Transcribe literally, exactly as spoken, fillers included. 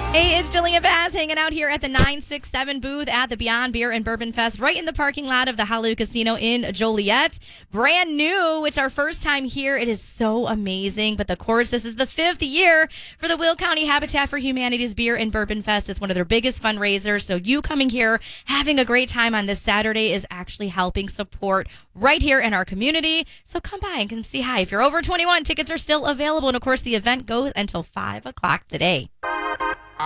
Hey, it's Jillian Bass hanging out here at the nine six seven booth at the Beyond Beer and Bourbon Fest, right in the parking lot of the Hallyu Casino in Joliet. Brand new. It's our first time here. It is so amazing. But of course, this is the fifth year for the Will County Habitat for Humanity's Beer and Bourbon Fest. It's one of their biggest fundraisers. So you coming here, having a great time on this Saturday is actually helping support right here in our community. So come by and come see hi. If you're over twenty-one, tickets are still available. And of course, the event goes until five o'clock today.